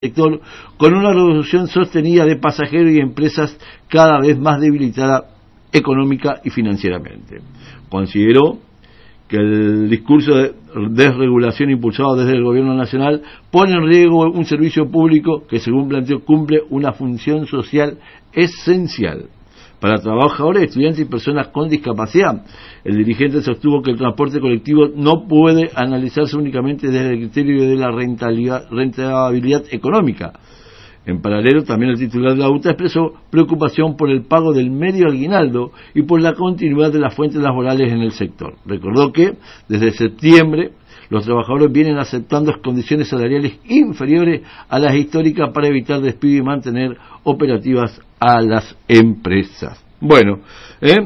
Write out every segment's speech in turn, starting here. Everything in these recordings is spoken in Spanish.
sector, con una reducción sostenida de pasajeros y empresas cada vez más debilitada económica y financieramente. Consideró que el discurso de desregulación impulsado desde el gobierno nacional pone en riesgo un servicio público que, según planteó, cumple una función social esencial para trabajadores, estudiantes y personas con discapacidad. El dirigente sostuvo que el transporte colectivo no puede analizarse únicamente desde el criterio de la rentabilidad económica. En paralelo, también el titular de la UTA expresó preocupación por el pago del medio aguinaldo y por la continuidad de las fuentes laborales en el sector. Recordó que, desde septiembre, los trabajadores vienen aceptando condiciones salariales inferiores a las históricas para evitar despido y mantener operativas a las empresas. Bueno, en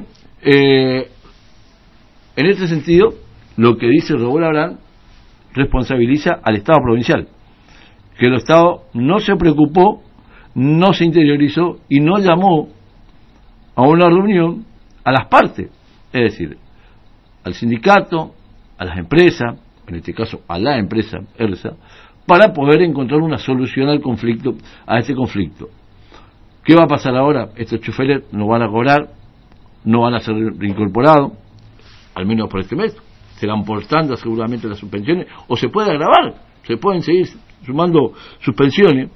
este sentido, lo que dice Raúl Abrán responsabiliza al Estado provincial, que el Estado no se preocupó, no se interiorizó y no llamó a una reunión a las partes, es decir, al sindicato, a las empresas, en este caso a la empresa ERSA, para poder encontrar una solución al conflicto, a este conflicto. ¿Qué va a pasar ahora? Estos choferes no van a cobrar, no van a ser reincorporados, al menos por este mes, serán por tanda seguramente las suspensiones, o se puede agravar, se pueden seguir sumando suspensiones.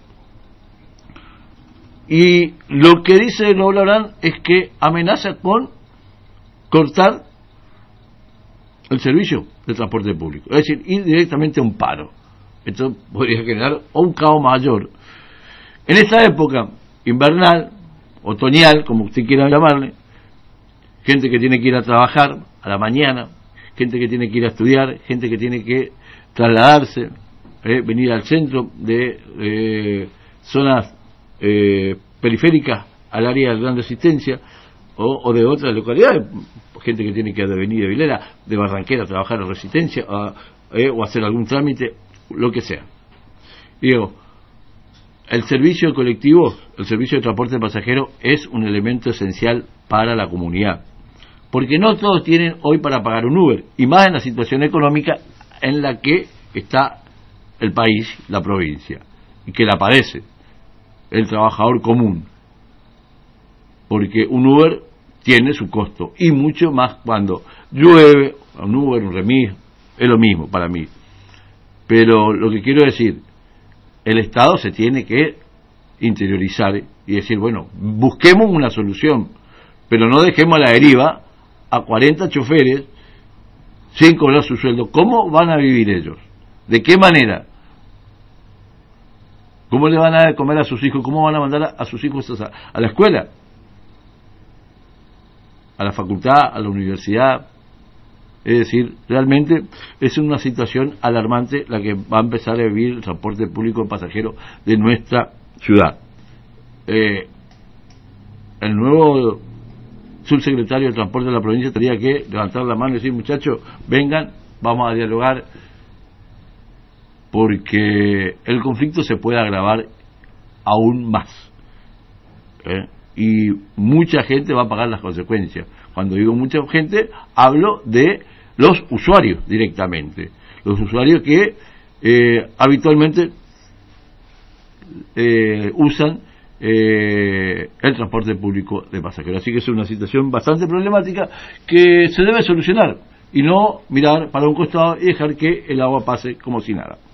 Y lo que dice Raúl Abrán es que amenaza con cortar el servicio de transporte público, es decir, ir directamente a un paro. Esto podría generar un caos mayor. En esta época invernal, otoñal, como usted quiera llamarle, gente que tiene que ir a trabajar a la mañana, gente que tiene que ir a estudiar, gente que tiene que trasladarse, venir al centro de zonas periféricas al área de gran resistencia o de otras localidades, gente que tiene que venir de Vilera, de Barranquera a trabajar en Resistencia o hacer algún trámite, lo que sea. Digo, el servicio colectivo, el servicio de transporte pasajero es un elemento esencial para la comunidad, porque no todos tienen hoy para pagar un Uber, y más en la situación económica en la que está el país, la provincia, y que la padece el trabajador común, porque un Uber tiene su costo, y mucho más cuando llueve, un Uber, un remis, es lo mismo para mí. Pero lo que quiero decir, el Estado se tiene que interiorizar y decir, bueno, busquemos una solución, pero no dejemos a la deriva a 40 choferes sin cobrar su sueldo. ¿Cómo van a vivir ellos? ¿De qué manera? ¿Cómo le van a dar de comer a sus hijos? ¿Cómo van a mandar a sus hijos a la escuela? A la facultad, a la universidad. Es decir, realmente es una situación alarmante la que va a empezar a vivir el transporte público pasajero de nuestra ciudad. El nuevo subsecretario de Transporte de la provincia tendría que levantar la mano y decir, muchachos, vengan, vamos a dialogar, porque el conflicto se puede agravar aún más. Y mucha gente va a pagar las consecuencias. Cuando digo mucha gente, hablo de los usuarios directamente. Los usuarios que habitualmente usan el transporte público de pasajeros. Así que es una situación bastante problemática que se debe solucionar y no mirar para un costado y dejar que el agua pase como si nada.